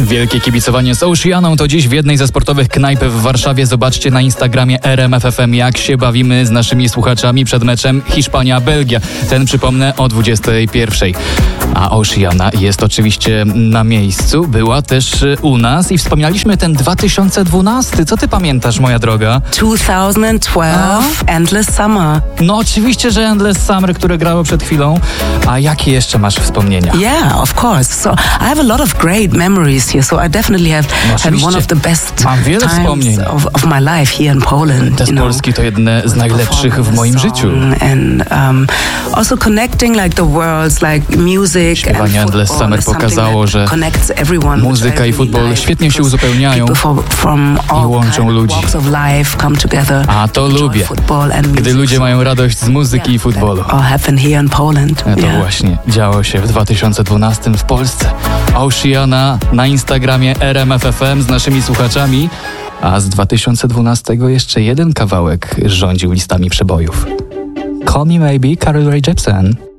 Wielkie kibicowanie z Oceaną to dziś w jednej ze sportowych knajp w Warszawie. Zobaczcie na Instagramie RMF FM, jak się bawimy z naszymi słuchaczami przed meczem Hiszpania-Belgia. Ten, przypomnę, o 21:00. A Oceana jest oczywiście na miejscu. Była też u nas i wspominaliśmy ten 2012. Co ty pamiętasz, moja droga? 2012, Endless Summer. No oczywiście, że Endless Summer, które grało przed chwilą. A jakie jeszcze masz wspomnienia? Yeah, of course. So I have a lot of great memories here. So I definitely have had one of the best Mam wiele wspomnień. times of my life here in Poland. Te z Polski to jedne z najlepszych w moim życiu. And also connecting like the worlds, like music Śpiewanie Endless Summer pokazało, że muzyka i futbol świetnie się uzupełniają i łączą ludzi. A to lubię, gdy ludzie mają radość z muzyki i futbolu. To właśnie działo się w 2012 w Polsce. Oceana na Instagramie RMF FM z naszymi słuchaczami, a z 2012 jeszcze jeden kawałek rządził listami przebojów. Call Me Maybe, Carly Rae Jepsen.